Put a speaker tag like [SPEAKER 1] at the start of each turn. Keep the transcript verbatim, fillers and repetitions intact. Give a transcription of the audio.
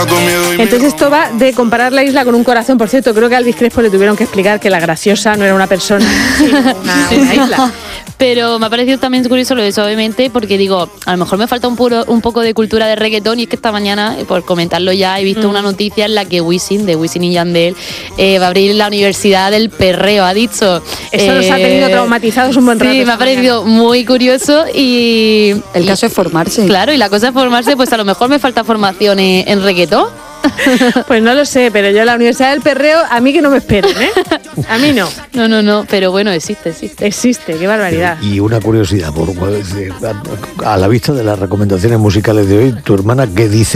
[SPEAKER 1] Entonces esto va de comparar la isla con un corazón. Por cierto, creo que a Elvis Crespo le tuvieron que explicar que la graciosa no era una persona, sino una, una isla.
[SPEAKER 2] Pero me ha parecido también curioso lo de Suavemente, porque digo, a lo mejor me falta un, puro, un poco de cultura de reggaetón, y es que esta mañana, por comentarlo ya, he visto mm. una noticia en la que Wisin, de Wisin y Yandel, eh, va a abrir la Universidad del Perreo, ha dicho.
[SPEAKER 1] Eso eh, nos ha tenido traumatizados un buen rato.
[SPEAKER 2] Sí, me ha parecido mañana. Muy curioso y...
[SPEAKER 3] El caso
[SPEAKER 2] y,
[SPEAKER 3] es formarse.
[SPEAKER 2] Claro, y la cosa es formarse, pues a lo mejor me falta formación en, en reggaetón.
[SPEAKER 1] Pues no lo sé, pero yo la Universidad del Perreo, a mí que no me esperen, ¿eh? A mí no.
[SPEAKER 2] No, no, no, pero bueno, existe, existe.
[SPEAKER 1] Existe, qué barbaridad.
[SPEAKER 4] Y una curiosidad, por, a la vista de las recomendaciones musicales de hoy, tu hermana, ¿qué dice?